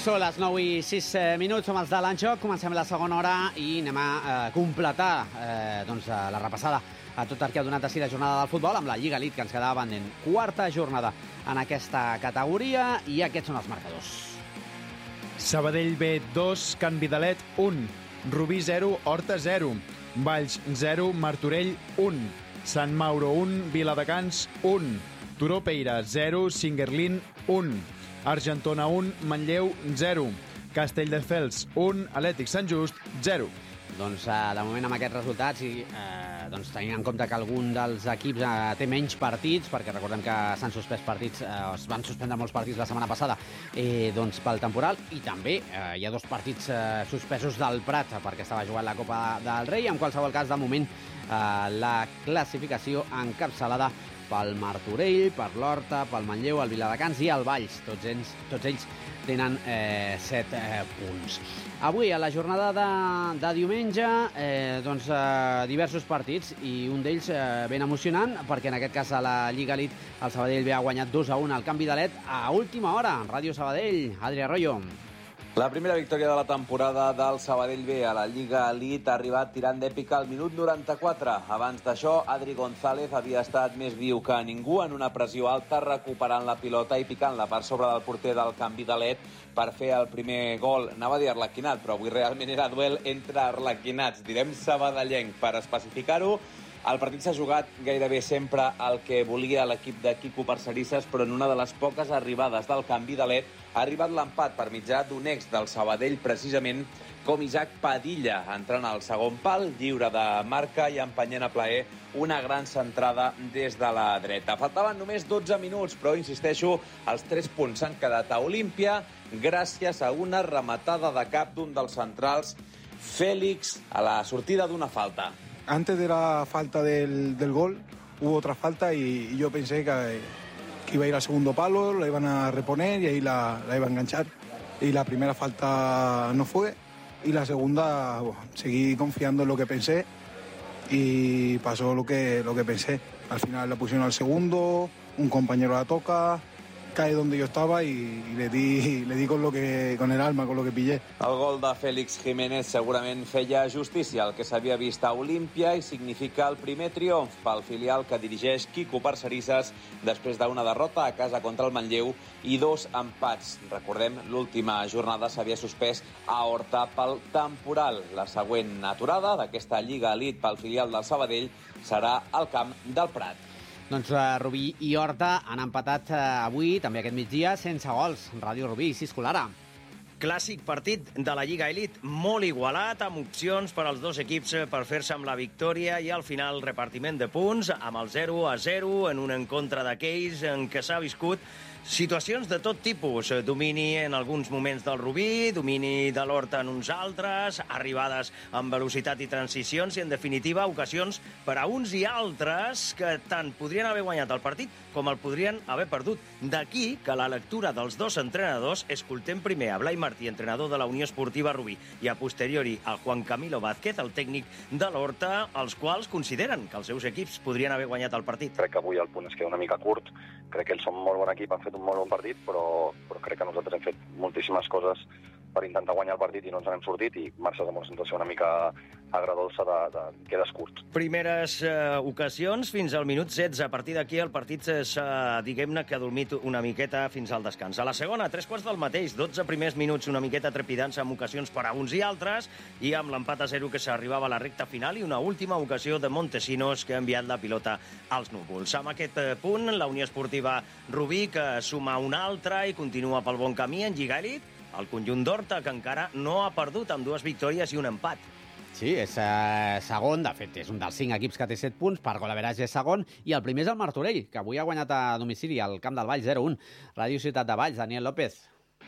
Són les 9 i 6 minuts, som els de l'Anjoc, comencem la segona hora i anem a completar la repassada a tot el que ha donat de si la jornada del futbol amb la Lliga Elite, que ens quedava pendent. Quarta jornada en aquesta categoria i aquests són els marcadors. Sabadell B 2, Can Vidalet 1, Rubí 0, Horta 0, Valls 0, Martorell 1, Sant Mauro 1, Viladecans 1, Turó Peira 0, Singuerlín 1, Argentona 1, Manlleu 0, Castelldefels 1, Atlètic Sant Just 0. Doncs de moment amb aquests resultats i tenint en compte que algun dels equips té menys partits, perquè recordem que s'han suspès partits, es van suspendre molts partits la setmana passada pel temporal, i també hi ha 2 partits suspesos del Prat perquè estava jugant la Copa del Rei. En qualsevol cas, de moment la classificació encapçalada pel Martorell, per l'Horta, pel Manlleu, el Viladecans i el Valls. Tots ells tenen 7 punts. Avui, a la jornada de diumenge, diversos partits, i un d'ells ben emocionant, perquè en aquest cas a la Lliga Elite el Sabadell B ha guanyat 2-1 al Camp Vidalet a última hora. Ràdio Sabadell, Adri Arroyo. La primera victòria de la temporada del Sabadell B a la Lliga Elite ha arribat tirant d'èpica al minut 94. Abans d'això, Adri González havia estat més viu que ningú en una pressió alta, recuperant la pilota i picant-la per sobre del porter del Camp Vidalet per fer el primer gol. Anava a dir arlequinat, però avui realment era duel entre arlequinats, direm sabadellenc per especificar-ho. El partit s'ha jugat gairebé sempre el que volia l'equip de Quico Parcerisses, però en una de les poques arribades del Camp Vidalet ha arribat l'empat per mitjà d'un ex del Sabadell, precisament com Isaac Padilla, entrant al segon pal, lliure de marca i empenyent a plaer una gran centrada des de la dreta. Faltaven només 12 minuts, però, insisteixo, els 3 punts s'han quedat a Olímpia gràcies a una rematada de cap d'un dels centrals, Félix, a la sortida d'una falta. Antes de la falta del gol, hubo otra falta y yo pensé que iba a ir al segundo palo, la iban a reponer y ahí la iba a enganchar. Y la primera falta no fue, y la segunda seguí confiando en lo que pensé y pasó lo que pensé. Al final la pusieron al segundo, un compañero la toca, cae donde yo estaba y le di con el alma, con lo que pillé. El gol de Félix Jiménez segurament feia justícia al que s'havia vist a Olímpia i significa el primer triomf pel filial que dirigeix Quico Parcerisses després d'una derrota a casa contra el Manlleu i 2 empats. Recordem, l'última jornada s'havia suspès a Horta pel temporal. La següent aturada d'aquesta Lliga Elite pel filial del Sabadell serà al camp del Prat. Doncs Rubí i Horta han empatat avui, també aquest migdia, sense gols. Ràdio Rubí, Cisco Lara. Clàssic partit de la Lliga Elite, molt igualat, amb opcions per als 2 equips per fer-se amb la victòria i al final repartiment de punts amb el 0-0 en un encontre d'aquells en què s'ha viscut situacions de tot tipus. Domini en alguns moments del Rubí, domini de l'Horta en uns altres, arribades amb velocitat i transicions i, en definitiva, ocasions per a uns i altres que tant podrien haver guanyat el partit com el podrien haver perdut. D'aquí que la lectura dels 2 entrenadors, escoltem primer a Blai Martí, entrenador de la Unió Esportiva Rubí, i a posteriori a Juan Camilo Vázquez, el tècnic de l'Horta, els quals consideren que els seus equips podrien haver guanyat el partit. Crec que avui el punt es queda una mica curt. Crec que ells són un molt bon equip, han fet un molt bon partit, però crec que nosaltres hem fet moltíssimes coses per intentar guanyar el partit i no ens n'hem sortit, i marxes amb una situació una mica agradolça de quedes curt. Primeres ocasions fins al minut 16. A partir d'aquí el partit diguem-ne que ha dormit una miqueta fins al descans. A la segona, 3 quarts del mateix, 12 primers minuts una miqueta trepidants amb ocasions per a uns i altres, i amb l'empat a 0 que s'arribava a la recta final i una última ocasió de Montesinos que ha enviat la pilota als núvols. Amb aquest punt, la Unió Esportiva Rubí, que suma un altre i continua pel bon camí en Lliga Elite, el conjunt d'Horta, que encara no ha perdut, amb 2 victòries i un empat. Sí, és segon, de fet, és un dels 5 equips que té 7 punts, per golaveratge és segon, i el primer és el Martorell, que avui ha guanyat a domicili al Camp del Valls 0-1. Ràdio Ciutat de Valls, Daniel López.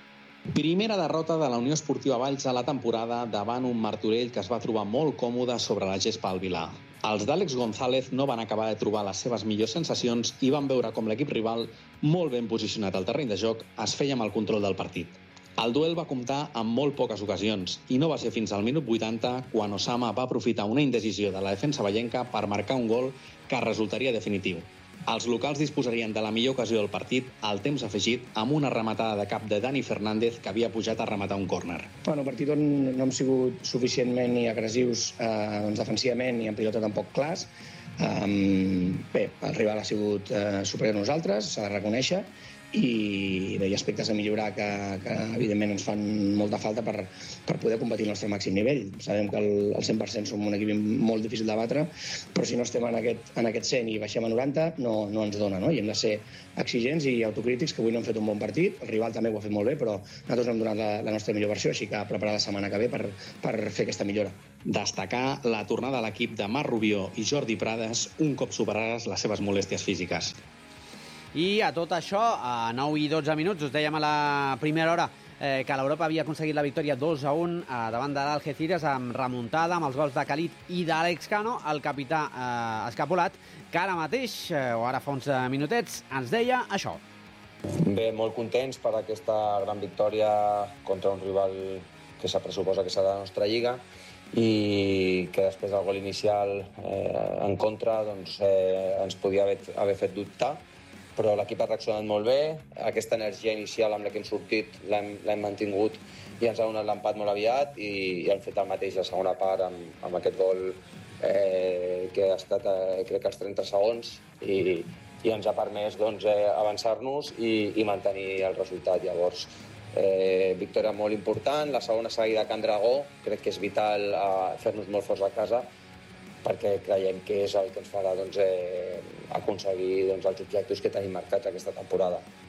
Primera derrota de la Unió Esportiva Valls a la temporada davant un Martorell que es va trobar molt còmode sobre la gespa al Vilar. Els d'Àlex González no van acabar de trobar les seves millors sensacions i van veure com l'equip rival, molt ben posicionat al terreny de joc, es feia amb el control del partit. El duel va comptar amb molt poques ocasions i no va ser fins al minut 80 quan Osama va aprofitar una indecisió de la defensa vallenca per marcar un gol que resultaria definitiu. Els locals disposarien de la millor ocasió del partit al temps afegit amb una rematada de cap de Dani Fernández que havia pujat a rematar un córner. Bueno, partit on no hem sigut suficientment ni agressius defensivament ni en pilota tampoc clars. Bé, el rival ha sigut superior a nosaltres, s'ha de reconèixer, i bé, hi ha aspectes a millorar que evidentment ens fan molta falta per poder competir al nostre màxim nivell. Sabem que el 100% som un equip molt difícil de batre, però si no estem en aquest 100 i baixem a 90 no ens dona, no? I hem de ser exigents i autocrítics, que avui no hem fet un bon partit, el rival també ho ha fet molt bé, però nosaltres no hem donat la nostra millor versió, així que preparar la setmana que ve per fer aquesta millora. Destacar la tornada a l'equip de Marc Rubió i Jordi Prades un cop superades les seves molèsties físiques. I a tot això, a 9 i 12 minuts, us dèiem a la primera hora que l'Europa havia aconseguit la victòria 2-1 davant de l'Algeciras amb remuntada, amb els gols de Khalid i d'Àlex Cano, el capità escapolat, que ara mateix, o ara fa uns minutets, ens deia això. Bé, molt contents per aquesta gran victòria contra un rival que se pressuposa que serà la nostra lliga i que després del gol inicial en contra ens podia haver fet dubtar, però l'equip ha reaccionat molt bé. Aquesta energia inicial amb la que hem sortit l'hem mantingut i ens ha donat l'empat molt aviat i hem fet el mateix a la segona part amb aquest gol que ha estat, crec que als 30 segons i ens ha permès avançar-nos i mantenir el resultat. Llavors, victòria molt important, la segona seguida a Can Dragó, crec que és vital fer-nos molt forts a casa perquè creiem que és el que ens farà aconseguir els objectius que tenim marcats aquesta temporada.